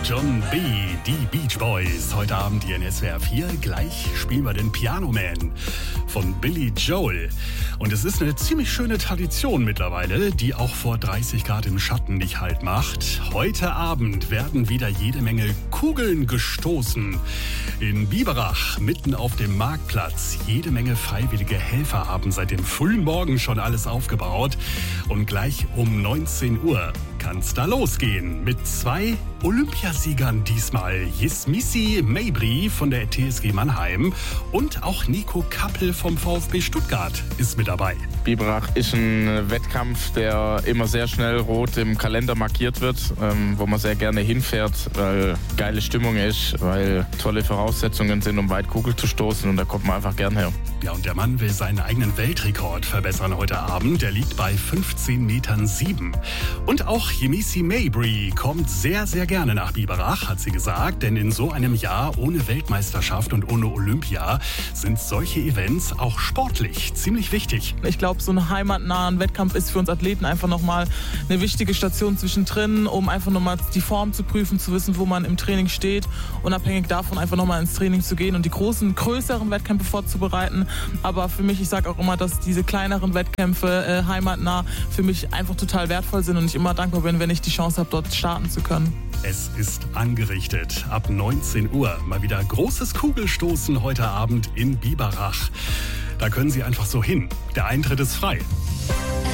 John B., die Beach Boys. Heute Abend hier in SWR 4. Gleich spielen wir den Piano Man von Billy Joel. Und es ist eine ziemlich schöne Tradition mittlerweile, die auch vor 30 Grad im Schatten nicht Halt macht. Heute Abend werden wieder jede Menge Kugeln gestoßen. In Biberach, mitten auf dem Marktplatz. Jede Menge freiwillige Helfer haben seit dem frühen Morgen schon alles aufgebaut. Und gleich um 19 Uhr kann's da losgehen mit 2 Olympiasiegern diesmal. Yismissi Mejbri von der TSG Mannheim und auch Nico Kappel vom VfB Stuttgart ist mit dabei. Biberach ist ein Wettkampf, der immer sehr schnell rot im Kalender markiert wird, wo man sehr gerne hinfährt, weil geile Stimmung ist, weil tolle Voraussetzungen sind, um weit Kugel zu stoßen, und da kommt man einfach gern her. Ja, und der Mann will seinen eigenen Weltrekord verbessern heute Abend. Der liegt bei 15,7 Metern. Und auch Yismissi Mejbri kommt sehr, sehr gerne nach Biberach, hat sie gesagt. Denn in so einem Jahr ohne Weltmeisterschaft und ohne Olympia sind solche Events auch sportlich ziemlich wichtig. Ich glaube, so ein heimatnahen Wettkampf ist für uns Athleten einfach nochmal eine wichtige Station zwischendrin, um einfach nochmal die Form zu prüfen, zu wissen, wo man im Training steht, unabhängig davon einfach nochmal ins Training zu gehen und die größeren Wettkämpfe vorzubereiten. Aber für mich, ich sage auch immer, dass diese kleineren Wettkämpfe heimatnah für mich einfach total wertvoll sind und ich immer dankbar bin, wenn ich die Chance habe, dort starten zu können. Es ist angerichtet. Ab 19 Uhr mal wieder großes Kugelstoßen heute Abend in Biberach. Da können Sie einfach so hin. Der Eintritt ist frei.